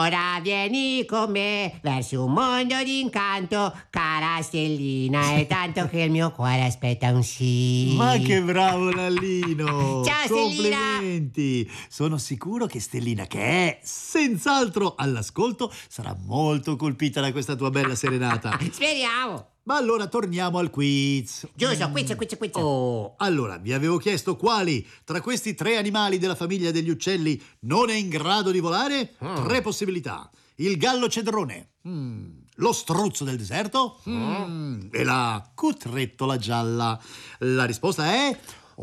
Ora vieni con me verso un mondo d'incanto, cara stellina, è tanto che il mio cuore aspetta un sì. Ma che bravo Lallino! Ciao, complimenti! Sono sicuro che Stellina, che è senz'altro all'ascolto, sarà molto colpita da questa tua bella serenata. Speriamo. Ma allora torniamo al quiz. Giusto, quiz. Oh, allora, vi avevo chiesto quali tra questi 3 animali della famiglia degli uccelli non è in grado di volare? 3 possibilità. Il gallo cedrone, lo struzzo del deserto e la cutrettola gialla. La risposta è...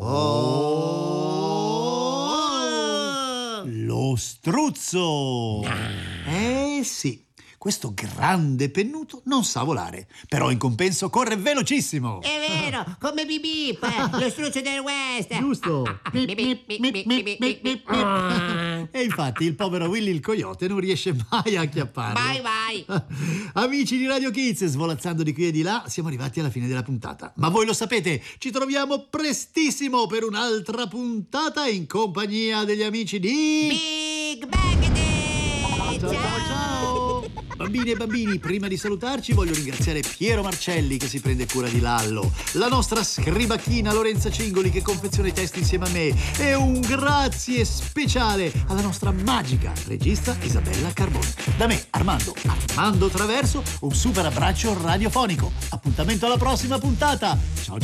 lo struzzo! Sì. Questo grande pennuto non sa volare, però in compenso corre velocissimo. È vero, come Bip Bip, lo struzzo del West. Giusto. E infatti il povero Willy il coyote non riesce mai a acchiapparlo. Vai. Amici di Radio Kids, svolazzando di qui e di là, siamo arrivati alla fine della puntata. Ma voi lo sapete, ci troviamo prestissimo per un'altra puntata in compagnia degli amici di... Big Bang Day! Ciao! Bambini e bambini, prima di salutarci voglio ringraziare Piero Marcelli che si prende cura di Lallo, la nostra scribacchina Lorenza Cingoli che confeziona i testi insieme a me e un grazie speciale alla nostra magica regista Isabella Carboni. Da me, Armando Traverso, un super abbraccio radiofonico. Appuntamento alla prossima puntata. Ciao!